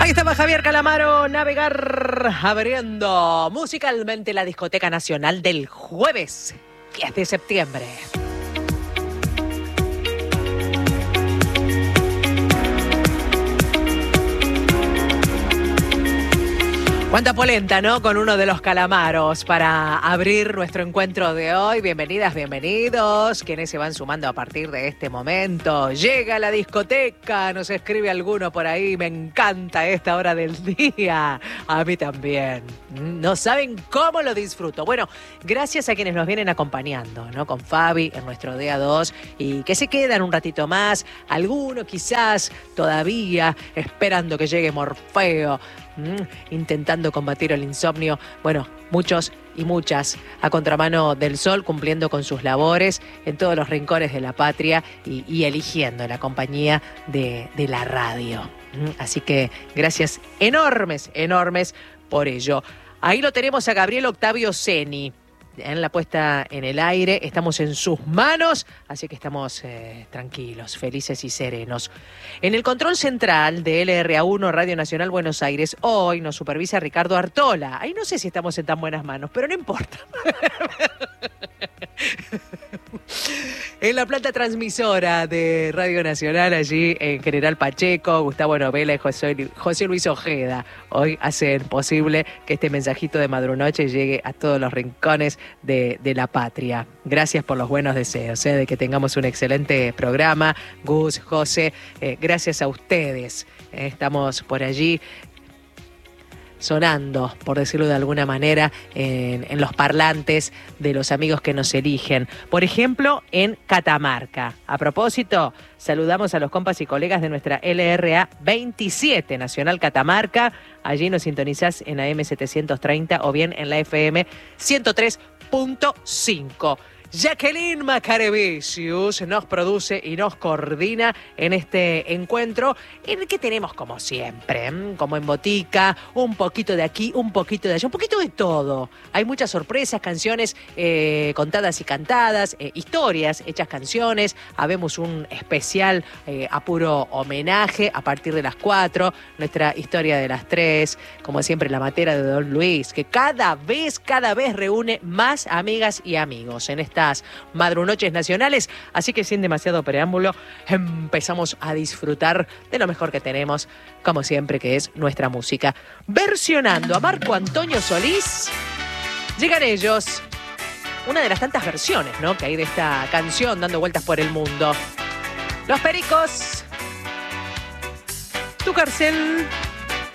Ahí estaba Javier Calamaro, Navegar, abriendo musicalmente la Discoteca Nacional del jueves 10 de septiembre. Cuánta polenta, ¿no? Con uno de los Calamaros para abrir nuestro encuentro de hoy. Bienvenidas, bienvenidos. Quienes se van sumando a partir de este momento. Llega la discoteca, nos escribe alguno por ahí. Me encanta esta hora del día. A mí también. No saben cómo lo disfruto. Bueno, gracias a quienes nos vienen acompañando, ¿no? Con Fabi en nuestro día 2 y que se quedan un ratito más. Alguno quizás todavía esperando que llegue Morfeo. Intentando combatir el insomnio. Bueno, muchos y muchas a contramano del sol, cumpliendo con sus labores en todos los rincones de la patria y eligiendo la compañía de la radio. Así que gracias enormes, enormes por ello. Ahí lo tenemos a Gabriel Octavio Ceni en la puesta en el aire. Estamos en sus manos, así que estamos tranquilos, felices y serenos. En el control central de LRA1 Radio Nacional Buenos Aires, hoy nos supervisa Ricardo Artola. Ahí no sé si estamos en tan buenas manos, pero no importa. En la planta transmisora de Radio Nacional, allí en General Pacheco, Gustavo Novela y José Luis Ojeda, hoy hacen posible que este mensajito de Madrunoche llegue a todos los rincones de la patria. Gracias por los buenos deseos, de que tengamos un excelente programa. Gus, José, gracias a ustedes. Estamos por allí sonando, por decirlo de alguna manera, en los parlantes de los amigos que nos eligen. Por ejemplo, en Catamarca. A propósito, saludamos a los compas y colegas de nuestra LRA 27 Nacional Catamarca. Allí nos sintonizás en AM 730 o bien en la FM 103.5. Jacqueline Macarevicius nos produce y nos coordina en este encuentro en el que tenemos, como siempre, como en botica, un poquito de aquí, un poquito de allá, un poquito de todo. Hay muchas sorpresas, canciones contadas y cantadas, historias hechas canciones. Habemos un especial a puro homenaje a partir de las 4, nuestra historia de las 3, como siempre la matera de Don Luis, que cada vez reúne más amigas y amigos en estas Madrunoches nacionales, así que sin demasiado preámbulo empezamos a disfrutar de lo mejor que tenemos, como siempre, que es nuestra música. Versionando a Marco Antonio Solís, llegan ellos, una de las tantas versiones, ¿no?, que hay de esta canción dando vueltas por el mundo. Los Pericos, Tu Carcel.